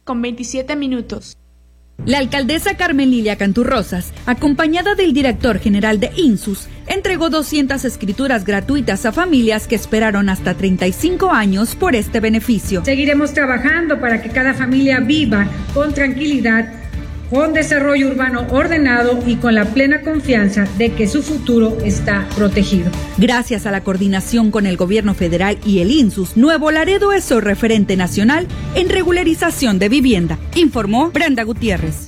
10:27. La alcaldesa Carmen Lilia Canturrosas, acompañada del director general de INSUS, entregó 200 escrituras gratuitas a familias que esperaron hasta 35 años por este beneficio. Seguiremos trabajando para que cada familia viva con tranquilidad, con desarrollo urbano ordenado y con la plena confianza de que su futuro está protegido. Gracias a la coordinación con el gobierno federal y el INSUS, Nuevo Laredo es el referente nacional en regularización de vivienda, informó Brenda Gutiérrez.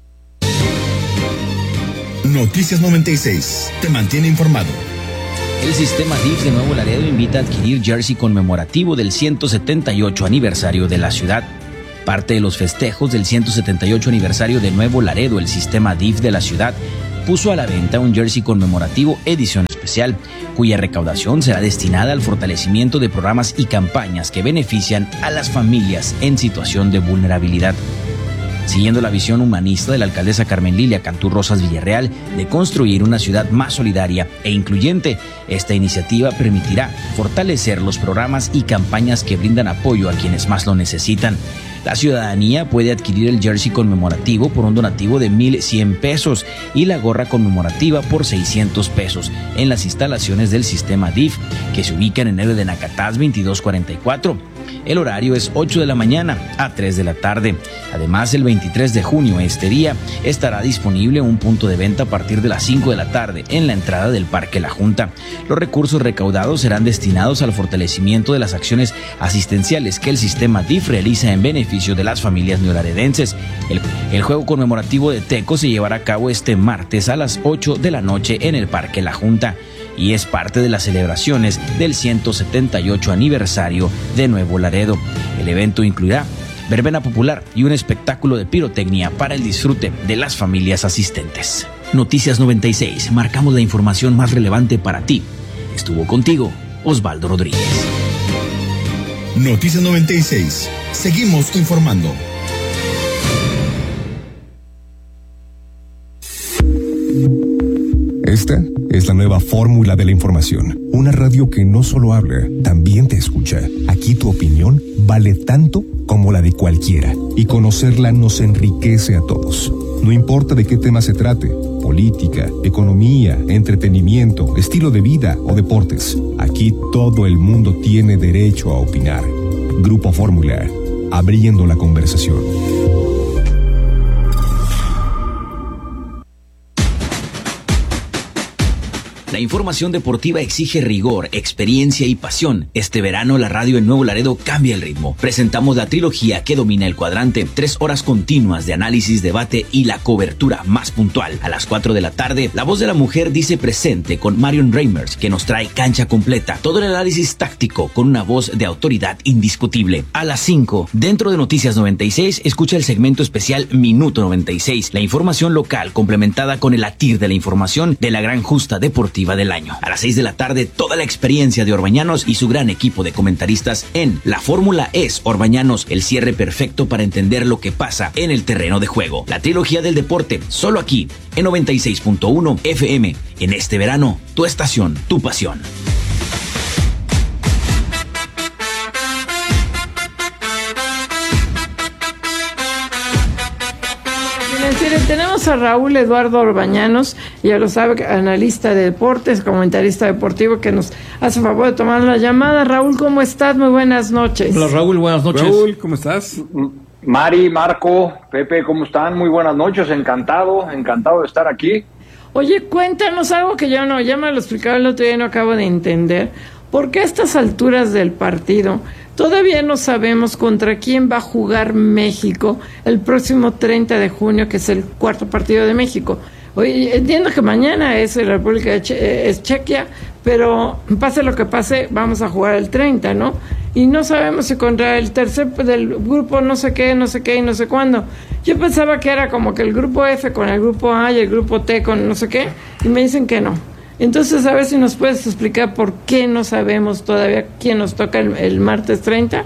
Noticias 96, te mantiene informado. El sistema DIF de Nuevo Laredo invita a adquirir jersey conmemorativo del 178 aniversario de la ciudad. Parte de los festejos del 178 aniversario de Nuevo Laredo, el sistema DIF de la ciudad puso a la venta un jersey conmemorativo edición especial, cuya recaudación será destinada al fortalecimiento de programas y campañas que benefician a las familias en situación de vulnerabilidad. Siguiendo la visión humanista de la alcaldesa Carmen Lilia Canturrosas Villarreal de construir una ciudad más solidaria e incluyente, esta iniciativa permitirá fortalecer los programas y campañas que brindan apoyo a quienes más lo necesitan. La ciudadanía puede adquirir el jersey conmemorativo por un donativo de 1,100 pesos y la gorra conmemorativa por 600 pesos en las instalaciones del sistema DIF, que se ubican en el de Nacatás 2244. El horario es 8 de la mañana a 3 de la tarde. Además, el 23 de junio, este día, estará disponible un punto de venta a partir de las 5 de la tarde en la entrada del Parque La Junta. Los recursos recaudados serán destinados al fortalecimiento de las acciones asistenciales que el sistema DIF realiza en beneficio de las familias neolaredenses. El juego conmemorativo de Teco se llevará a cabo este martes a las 8 de la noche en el Parque La Junta y es parte de las celebraciones del 178 aniversario de Nuevo Laredo. El evento incluirá verbena popular y un espectáculo de pirotecnia para el disfrute de las familias asistentes. Noticias 96, marcamos la información más relevante para ti. Estuvo contigo Osvaldo Rodríguez. Noticias 96, seguimos informando. Esta es la nueva fórmula de la información. Una radio que no solo habla, también te escucha. Aquí tu opinión vale tanto como la de cualquiera. Y conocerla nos enriquece a todos. No importa de qué tema se trate: política, economía, entretenimiento, estilo de vida o deportes. Aquí todo el mundo tiene derecho a opinar. Grupo Fórmula, abriendo la conversación. La información deportiva exige rigor, experiencia y pasión. Este verano la radio en Nuevo Laredo cambia el ritmo. Presentamos la trilogía que domina el cuadrante, 3 horas continuas de análisis, debate y la cobertura más puntual. A las 4 de la tarde, La Voz de la Mujer dice presente con Marion Reimers, que nos trae cancha completa. Todo el análisis táctico con una voz de autoridad indiscutible. A las 5, dentro de Noticias 96, escucha el segmento especial Minuto 96, la información local complementada con el latir de la información de la gran justa deportiva del año. A las 6 de la tarde, toda la experiencia de Orbañanos y su gran equipo de comentaristas en La Fórmula es Orbañanos, el cierre perfecto para entender lo que pasa en el terreno de juego. La trilogía del deporte, solo aquí, en 96.1 FM. En este verano, tu estación, tu pasión. Tenemos a Raúl Eduardo Orbañanos, ya lo sabe, analista de deportes, comentarista deportivo, que nos hace favor de tomar la llamada. Raúl, ¿cómo estás? Muy buenas noches. Hola Raúl, buenas noches. Raúl, ¿cómo estás? Mari, Marco, Pepe, ¿cómo están? Muy buenas noches, encantado de estar aquí. Oye, cuéntanos algo que yo ya me lo explicaba el otro día y no acabo de entender. ¿Por qué a estas alturas del partido todavía no sabemos contra quién va a jugar México el próximo 30 de junio, que es el cuarto partido de México? Oye, entiendo que mañana es la República es Chequia, pero pase lo que pase, vamos a jugar el 30, ¿no? Y no sabemos si contra el tercer del grupo no sé qué y no sé cuándo. Yo pensaba que era como que el grupo F con el grupo A y el grupo T con no sé qué, y me dicen que no. Entonces, a ver si nos puedes explicar por qué no sabemos todavía quién nos toca el martes 30.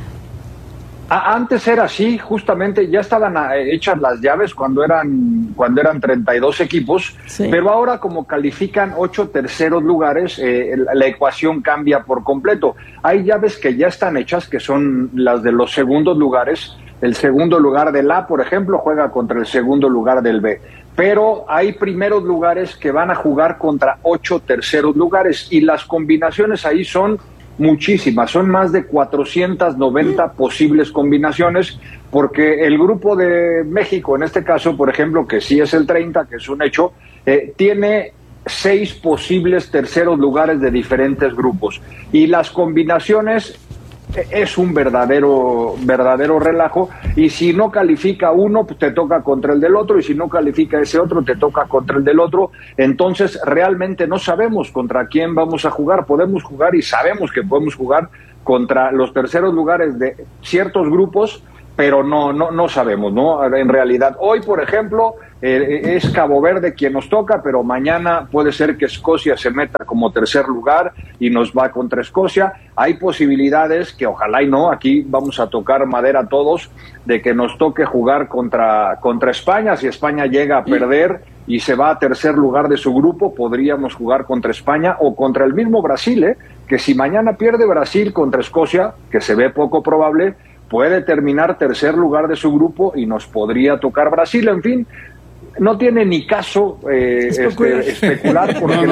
Antes era así, justamente ya estaban hechas las llaves cuando eran 32 equipos, sí. Pero ahora como califican 8 terceros lugares, la ecuación cambia por completo. Hay llaves que ya están hechas, que son las de los segundos lugares. El segundo lugar del A, por ejemplo, juega contra el segundo lugar del B. Pero hay primeros lugares que van a jugar contra 8 terceros lugares y las combinaciones ahí son muchísimas, son más de 490 posibles combinaciones, porque el grupo de México, en este caso, por ejemplo, que sí es el 30, que es un hecho, tiene 6 posibles terceros lugares de diferentes grupos y las combinaciones es un verdadero relajo, y si no califica uno, pues te toca contra el del otro, y si no califica ese otro, te toca contra el del otro. Entonces realmente no sabemos contra quién vamos a jugar. Podemos jugar y sabemos que podemos jugar contra los terceros lugares de ciertos grupos, pero no sabemos, ¿no? En realidad, hoy, por ejemplo, es Cabo Verde quien nos toca, pero mañana puede ser que Escocia se meta como tercer lugar y nos va contra Escocia. Hay posibilidades, que ojalá y no, aquí vamos a tocar madera todos, de que nos toque jugar contra España. Si España llega a perder y se va a tercer lugar de su grupo, podríamos jugar contra España o contra el mismo Brasil, que si mañana pierde Brasil contra Escocia, que se ve poco probable, puede terminar tercer lugar de su grupo y nos podría tocar Brasil. En fin, no tiene ni caso especular, porque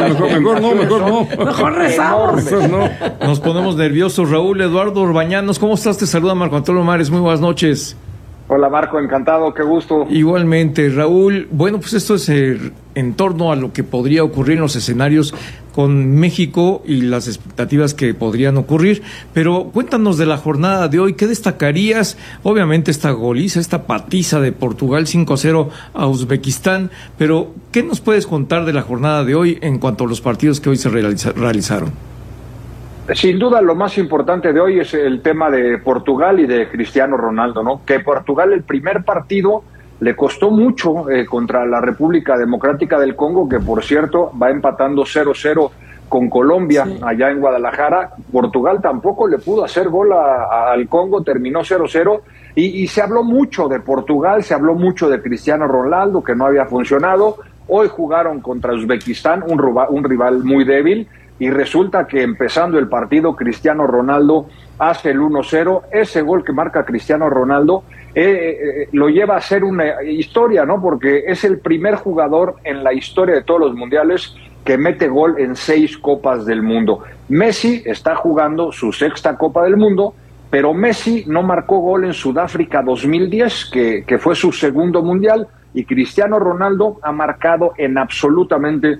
mejor rezamos. Nos ponemos nerviosos. Raúl Eduardo Orbañanos, ¿cómo estás? Te saluda Marco Antonio Mares, muy buenas noches. Hola Marco, encantado, qué gusto. Igualmente, Raúl. Bueno, pues esto es en torno a lo que podría ocurrir en los escenarios con México y las expectativas que podrían ocurrir, pero cuéntanos de la jornada de hoy, ¿qué destacarías? Obviamente esta goliza, esta patiza de Portugal 5-0 a Uzbekistán, pero ¿qué nos puedes contar de la jornada de hoy en cuanto a los partidos que hoy se realizaron? Sin duda lo más importante de hoy es el tema de Portugal y de Cristiano Ronaldo, ¿no? Que Portugal, el primer partido le costó mucho contra la República Democrática del Congo, que por cierto va empatando 0-0 con Colombia, sí, allá en Guadalajara. Portugal tampoco le pudo hacer gol al Congo, terminó 0-0 y se habló mucho de Portugal, se habló mucho de Cristiano Ronaldo, que no había funcionado. Hoy jugaron contra Uzbekistán, un rival muy débil, y resulta que empezando el partido Cristiano Ronaldo hace el 1-0, ese gol que marca Cristiano Ronaldo lo lleva a ser una historia, ¿no? Porque es el primer jugador en la historia de todos los mundiales que mete gol en 6 Copas del Mundo. Messi está jugando su 6ª Copa del Mundo, pero Messi no marcó gol en Sudáfrica 2010, que fue su 2º mundial, y Cristiano Ronaldo ha marcado en absolutamente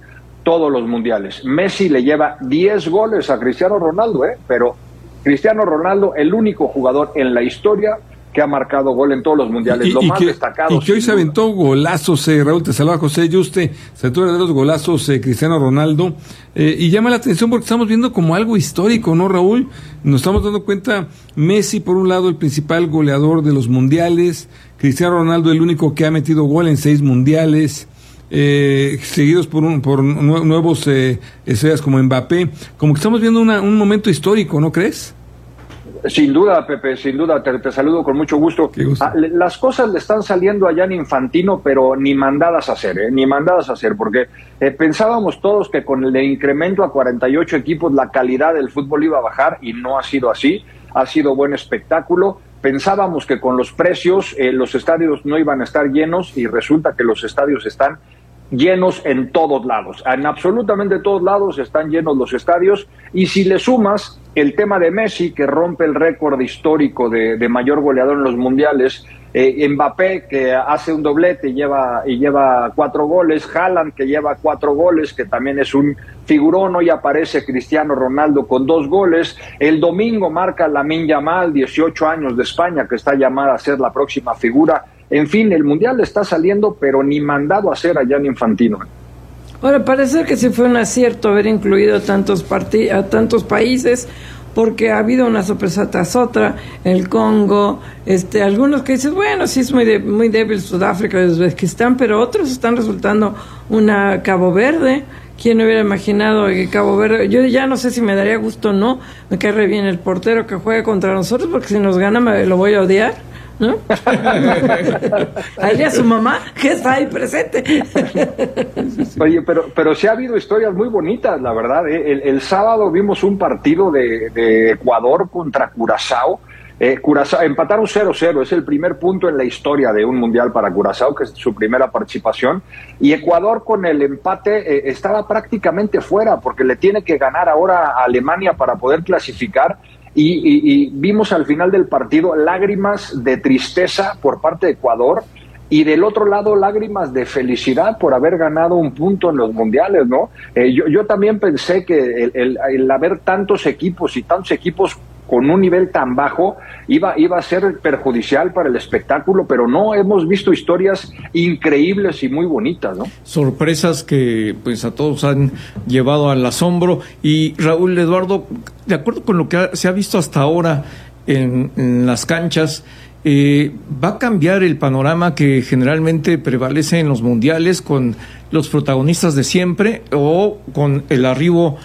todos los mundiales. Messi le lleva 10 goles a Cristiano Ronaldo, pero Cristiano Ronaldo, el único jugador en la historia que ha marcado gol en todos los mundiales, lo más destacado. Y que hoy se aventó golazos, Raúl, te saluda José Yuste, se aventó de los golazos Cristiano Ronaldo, y llama la atención porque estamos viendo como algo histórico, ¿no, Raúl? Nos estamos dando cuenta, Messi por un lado el principal goleador de los mundiales, Cristiano Ronaldo el único que ha metido gol en 6 mundiales, seguidos por nuevos estrellas como Mbappé, como que estamos viendo un momento histórico, ¿no crees? Sin duda, Pepe, sin duda, te saludo con mucho gusto. Las cosas le están saliendo allá en Infantino, pero ni mandadas a hacer, porque pensábamos todos que con el incremento a 48 equipos la calidad del fútbol iba a bajar y no ha sido así, ha sido buen espectáculo. Pensábamos que con los precios los estadios no iban a estar llenos y resulta que los estadios están llenos en todos lados, en absolutamente todos lados están llenos los estadios, y si le sumas el tema de Messi, que rompe el récord histórico de mayor goleador en los mundiales, Mbappé, que hace un doblete y lleva 4 goles, Haaland, que lleva 4 goles, que también es un figurón, hoy aparece Cristiano Ronaldo con 2 goles, el domingo marca Lamine Yamal, 18 años de España, que está llamada a ser la próxima figura. En fin, el mundial le está saliendo, pero ni mandado a hacer allá en Infantino. Ahora, parece que sí fue un acierto haber incluido a tantos países, porque ha habido una sorpresa tras otra, el Congo, algunos que dicen, bueno, sí es muy débil Sudáfrica y Uzbekistán, pero otros están resultando una Cabo Verde. ¿Quién hubiera imaginado que Cabo Verde? Yo ya no sé si me daría gusto o no, me cae re bien el portero que juegue contra nosotros, porque si nos gana lo voy a odiar, ¿no? Ahí a su mamá, que está ahí presente. Oye, pero sí ha habido historias muy bonitas, la verdad. El sábado vimos un partido de Ecuador contra Curazao. Curazao empataron 0-0, es el primer punto en la historia de un mundial para Curazao, que es su primera participación, y Ecuador con el empate estaba prácticamente fuera, porque le tiene que ganar ahora a Alemania para poder clasificar, y vimos al final del partido lágrimas de tristeza por parte de Ecuador, y del otro lado lágrimas de felicidad por haber ganado un punto en los mundiales, ¿no? Yo también pensé que el haber tantos equipos con un nivel tan bajo iba a ser perjudicial para el espectáculo, pero no, hemos visto historias increíbles y muy bonitas, ¿no? Sorpresas que pues a todos han llevado al asombro. Y Raúl, Eduardo, de acuerdo con lo que se ha visto hasta ahora en las canchas, ¿va a cambiar el panorama que generalmente prevalece en los mundiales con los protagonistas de siempre, o con el arribo